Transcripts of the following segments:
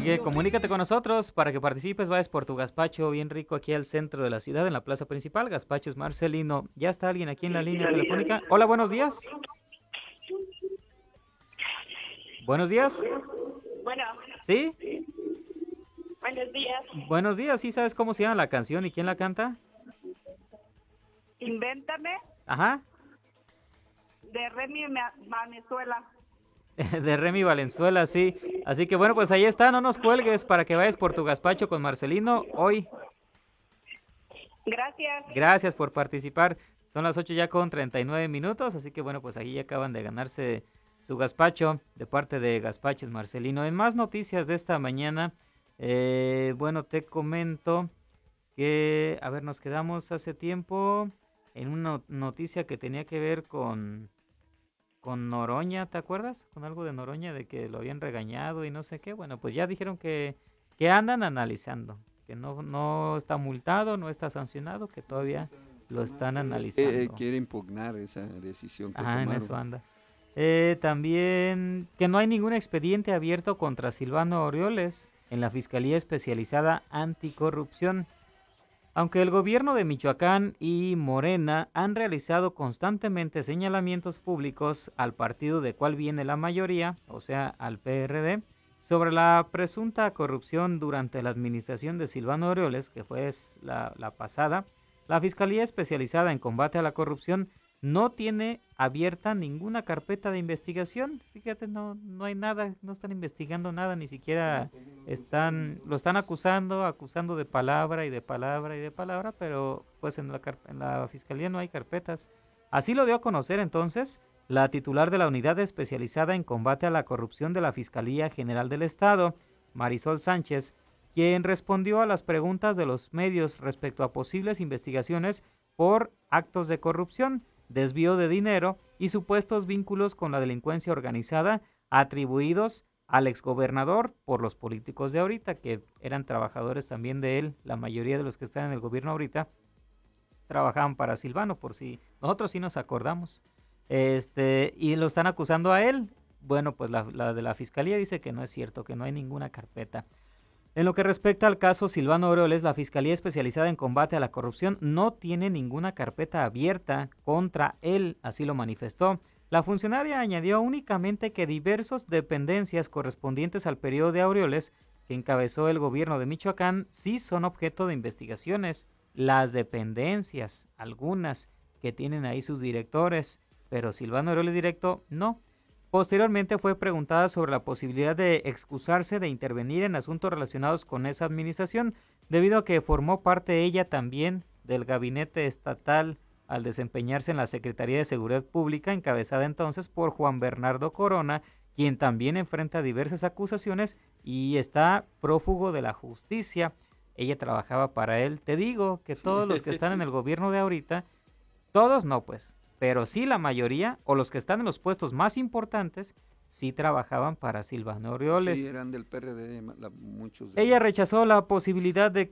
Así que comunícate con nosotros para que participes, vayas por tu gazpacho bien rico aquí al centro de la ciudad, en la plaza principal, Gazpachos Marcelino. Ya está alguien aquí en la línea telefónica. Hola, buenos días. Buenos días. Bueno, ¿Sí? buenos días. Buenos días. ¿Sí sabes cómo se llama la canción y quién la canta? Invéntame Ajá. de Remy Venezuela. De Remy Valenzuela, sí. Así que bueno, pues ahí está, no nos cuelgues para que vayas por tu gazpacho con Marcelino hoy. Gracias. Gracias por participar. Son las 8 ya con 39 minutos, así que bueno, pues ahí acaban de ganarse su gazpacho de parte de Gazpachos Marcelino. En más noticias de esta mañana, bueno, te comento que, a ver, nos quedamos hace tiempo en una noticia que tenía que ver con Noroña, ¿te acuerdas? Con algo de Noroña, de que lo habían regañado y no sé qué. Bueno, pues ya dijeron que andan analizando, que no está multado, no está sancionado, que todavía lo están analizando. Quiere impugnar esa decisión que Ajá, en tomaron. eso anda. También que no hay ningún expediente abierto contra Silvano Aureoles en la Fiscalía Especializada Anticorrupción. Aunque el gobierno de Michoacán y Morena han realizado constantemente señalamientos públicos al partido de cual viene la mayoría, o sea, al PRD, sobre la presunta corrupción durante la administración de Silvano Aureoles, que fue la pasada, la Fiscalía Especializada en Combate a la Corrupción no tiene abierta ninguna carpeta de investigación. Fíjate, no hay nada, no están investigando nada, ni siquiera lo están acusando de palabra y de palabra y de palabra, pero pues en la fiscalía no hay carpetas. Así lo dio a conocer entonces la titular de la Unidad Especializada en Combate a la Corrupción de la Fiscalía General del Estado, Marisol Sánchez, quien respondió a las preguntas de los medios respecto a posibles investigaciones por actos de corrupción, desvío de dinero y supuestos vínculos con la delincuencia organizada atribuidos al exgobernador por los políticos de ahorita, que eran trabajadores también de él. La mayoría de los que están en el gobierno ahorita trabajaban para Silvano, por si nosotros sí nos acordamos. Y lo están acusando a él. Bueno, pues la de la fiscalía dice que no es cierto, que no hay ninguna carpeta. En lo que respecta al caso Silvano Aureoles, la Fiscalía Especializada en Combate a la Corrupción no tiene ninguna carpeta abierta contra él, así lo manifestó. La funcionaria añadió únicamente que diversas dependencias correspondientes al periodo de Aureoles, que encabezó el gobierno de Michoacán, sí son objeto de investigaciones. Las dependencias, algunas que tienen ahí sus directores, pero Silvano Aureoles directo, no. Posteriormente fue preguntada sobre la posibilidad de excusarse de intervenir en asuntos relacionados con esa administración, debido a que formó parte ella también del gabinete estatal al desempeñarse en la Secretaría de Seguridad Pública, encabezada entonces por Juan Bernardo Corona, quien también enfrenta diversas acusaciones y está prófugo de la justicia. Ella trabajaba para él. Te digo que todos los que están en el gobierno de ahorita, todos no pues, pero sí la mayoría, o los que están en los puestos más importantes, sí trabajaban para Silvano Aureoles. Sí, eran del PRD, muchos. Ella rechazó la posibilidad de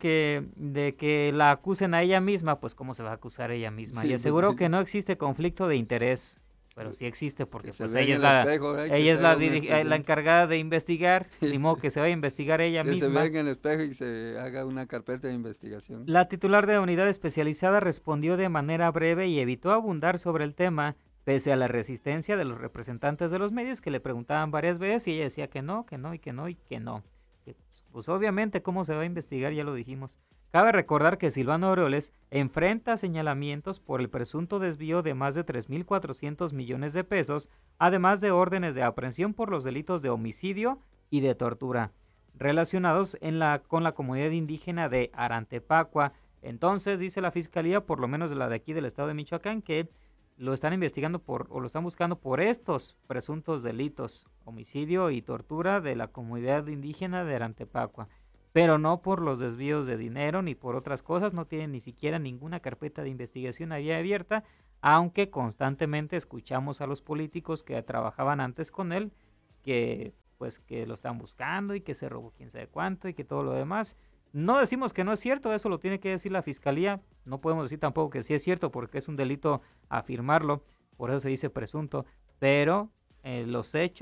que la acusen a ella misma, pues cómo se va a acusar ella misma, y aseguró que no existe conflicto de interés, pero sí existe porque pues ella es la encargada de investigar, ni modo que se vaya a investigar ella misma. Que se vea en el espejo y se haga una carpeta de investigación. La titular de la unidad especializada respondió de manera breve y evitó abundar sobre el tema, pese a la resistencia de los representantes de los medios que le preguntaban varias veces y ella decía que no, que no y que no y que no. Pues obviamente cómo se va a investigar, ya lo dijimos. Cabe recordar que Silvano Aureoles enfrenta señalamientos por el presunto desvío de más de 3.400 millones de pesos, además de órdenes de aprehensión por los delitos de homicidio y de tortura, relacionados con la comunidad indígena de Arantepacua. Entonces, dice la fiscalía, por lo menos de la de aquí del estado de Michoacán, que lo están investigando lo están buscando por estos presuntos delitos, homicidio y tortura de la comunidad indígena de Arantepacua, pero no por los desvíos de dinero ni por otras cosas. No tienen ni siquiera ninguna carpeta de investigación ahí abierta, aunque constantemente escuchamos a los políticos que trabajaban antes con él, que pues que lo están buscando y que se robó quién sabe cuánto y que todo lo demás. No decimos que no es cierto, eso lo tiene que decir la fiscalía. No podemos decir tampoco que sí es cierto porque es un delito afirmarlo, por eso se dice presunto, pero los hechos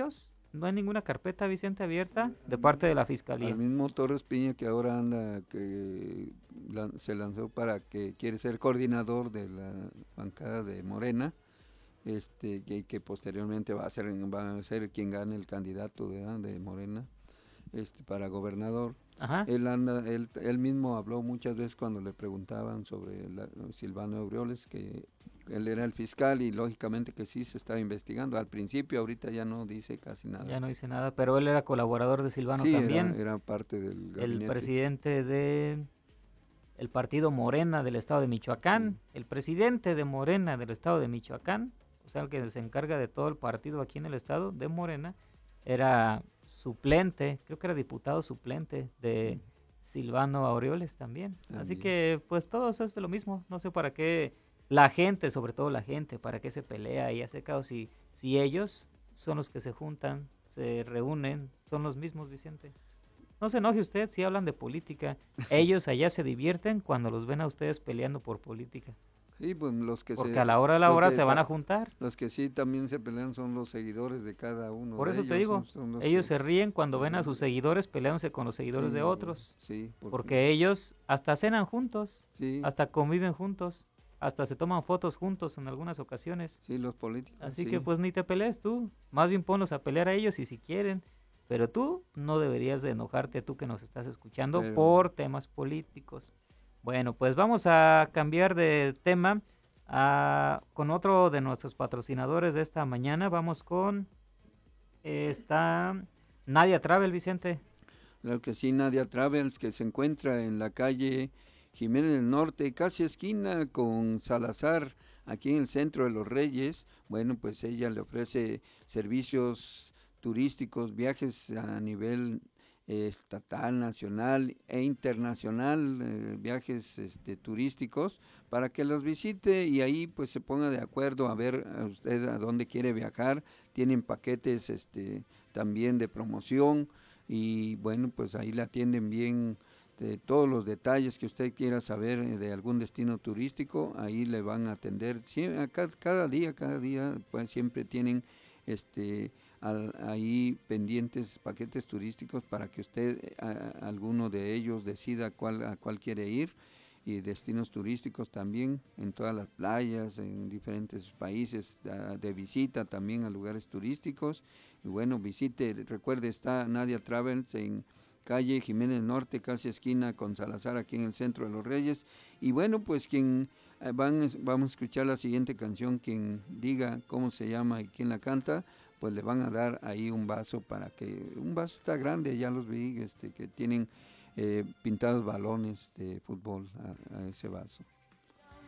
no hay ninguna carpeta, Vicente, abierta de parte de la Fiscalía. Al mismo Torres Piña que ahora anda, que se lanzó para que quiere ser coordinador de la bancada de Morena, que posteriormente va a ser quien gane el candidato de Morena, para gobernador. Ajá. Él mismo habló muchas veces cuando le preguntaban sobre Silvano Aureoles, que él era el fiscal y lógicamente que sí se estaba investigando. Al principio, ahorita ya no dice casi nada. Ya no dice nada, pero él era colaborador de Silvano Sí, también. era parte del gabinete. El presidente de el partido Morena del estado de Michoacán, el presidente de Morena del estado de Michoacán, o sea, el que se encarga de todo el partido aquí en el estado de Morena, era suplente, creo que era diputado suplente de Silvano Aureoles también. Así que pues todos es de lo mismo, no sé para qué la gente, sobre todo la gente, para qué se pelea y hace caos si ellos son los que se juntan, se reúnen, son los mismos, Vicente. No se enoje usted si hablan de política. Ellos allá se divierten cuando los ven a ustedes peleando por política. Sí, pues Porque a la hora de la hora se van a juntar. Los que sí también se pelean son los seguidores de cada uno. Por eso de te ellos, digo, son ellos que, se ríen cuando ven a sus seguidores peleándose con los seguidores sí, de otros. Sí, porque ellos hasta cenan juntos, sí, hasta conviven juntos, hasta se toman fotos juntos en algunas ocasiones. Sí, los políticos. Así sí. que pues ni te pelees tú, más bien ponlos a pelear a ellos y si quieren. Pero tú no deberías de enojarte, tú que nos estás escuchando, por temas políticos. Bueno, pues vamos a cambiar de tema con otro de nuestros patrocinadores de esta mañana. Vamos con Nadia Travel, Vicente. Claro que sí, Nadia Travels, que se encuentra en la calle Jiménez del Norte, casi esquina con Salazar, aquí en el centro de Los Reyes. Bueno, pues ella le ofrece servicios turísticos, viajes a nivel estatal, nacional e internacional, viajes turísticos, para que los visite y ahí pues se ponga de acuerdo a ver a usted a dónde quiere viajar. Tienen paquetes también de promoción y bueno, pues ahí la atienden bien. De todos los detalles que usted quiera saber de algún destino turístico, ahí le van a atender. Sí, cada día, pues siempre tienen ahí pendientes paquetes turísticos para que usted, alguno de ellos, decida a cuál quiere ir, y destinos turísticos también en todas las playas, en diferentes países, de visita también a lugares turísticos. Y bueno, visite, recuerde, está Nadia Travels en calle Jiménez Norte, casi esquina con Salazar, aquí en el centro de Los Reyes. Y bueno, pues vamos a escuchar la siguiente canción, quien diga cómo se llama y quién la canta, pues le van a dar ahí un vaso un vaso está grande, ya los vi, que tienen pintados balones de fútbol a ese vaso.